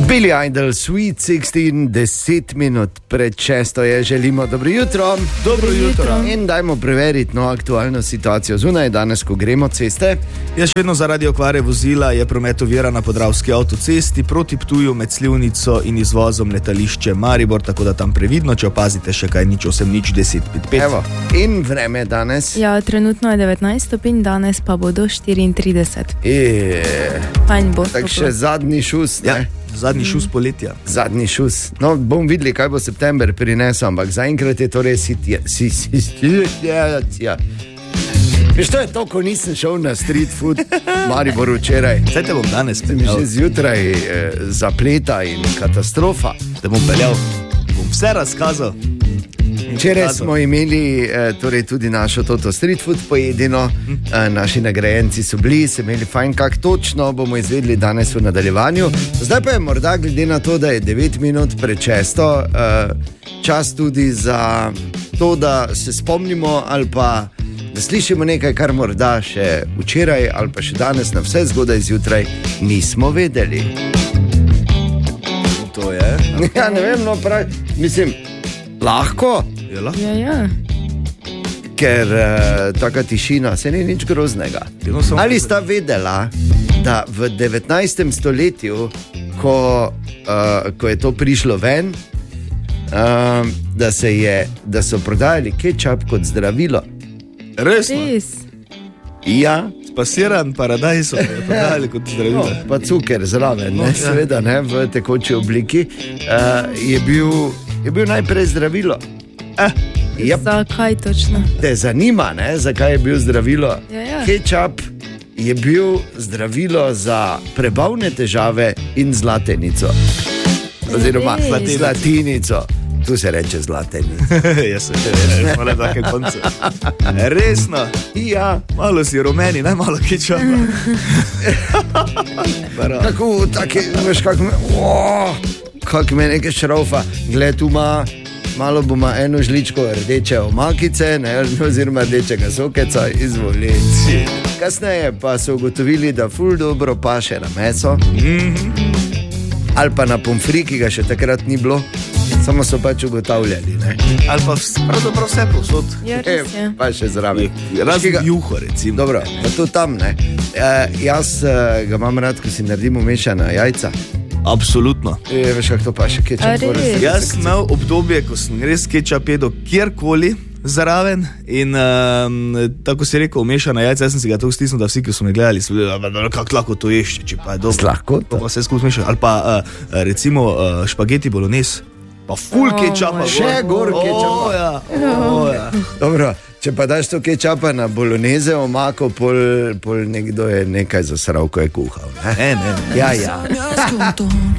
Billy Idol, Sweet 16, 10 minut pred 6 je, želimo dobro jutro. Dobro jutro. In dajmo preveriti aktualno situacijo zunaj, danes, ko gremo ceste. Ja, še vedno zaradi okvare vozila je promet oviran na Podravski avtocesti proti Ptuju med Slivnico in izvozom letališče Maribor, tako da tam previdno, če opazite še kaj, 08-10-5. Evo, in vreme danes. Ja, trenutno je 19 stopinj, danes pa bodo 34. Fajn bo. Tak še zadnji šus, ne? Ja. Zadnji šus poletja. Zadnji šus. No, bom videli, kaj bo september prinesel, ampak zaenkrat je to res situacija. Veš, to je to, ko nisem šel na street food Maribor včeraj. Zdaj te bom danes mi že zjutraj zapleta in katastrofa. Te bom peljal, bom vse razkazal. Včeraj smo imeli torej tudi našo toto street food pojedino, naši nagrajenci so bili, se imeli fajn, kak točno bomo izvedli danes v nadaljevanju. Zdaj pa je morda, glede na to, da je 9 minut pred 6, čas tudi za to, da se spomnimo ali pa da slišimo nekaj, kar morda še včeraj ali pa še danes na vse zgodaj zjutraj nismo vedeli. To je? Ja, ne vem, no prav, mislim, lahko. Ja. Ker taka tišina, se ni nič groznega. Ali sta vedela, da v 19. stoletju, ko je to prišlo ven, da so prodajali kečap kot zdravilo? Resno? Ja. Spasiran paradajz so prodajali kot zdravilo. No, pa cuker zraven, ne, seveda ne, v tekoči obliki, je bil najprej zdravilo. Yep. Zakaj točno? Te zanima, ne, zakaj je bil zdravilo? Ja. Kečap je bil zdravilo za prebavne težave in zlatenico. Oziroma zlatinico. Tu se reče zlatenico. Jaz se reče, malo take konce. Resno? Ja. Malo si rumeni, najmalo kečapa. Tako, veš, kak me nekaj šrofa. Gled, tu malo bo ima eno žličko rdeče omakice, ne, oziroma rdečega sokeca, izvoli. Kasneje pa so ugotovili, da ful dobro paše na meso, ali pa na pomfri, ki ga še takrat ni bilo, samo so pač ugotavljali. Ne. Ali pa pravzaprav vse posod. Ja, res je. Pa še zraven. Razen juho, recimo. Dobro, pa tu tam, ne. Jaz ga imam rad, ko si naredimo mešana jajca. Absolutno. Veš, kako to pa še kečap. Jaz sem imel obdobje, ko sem res kečap jedel kjerkoli zraven in tako si rekel, mešana jajca, jaz sem si ga tako stisnil, da vsi, ki so me gledali, so bili, kako lahko to ješ, če pa je dobro. Lahko to. Pa vse skupaj mešan. Ali pa recimo špageti bolognese, pa ful kečapa. Še gor kečapa. Ja. Dobro. Če pa daš to kečapa na bolognese, omako, pol nekdo je nekaj zasral, ko je kuhal. Ne. Ne. Ja.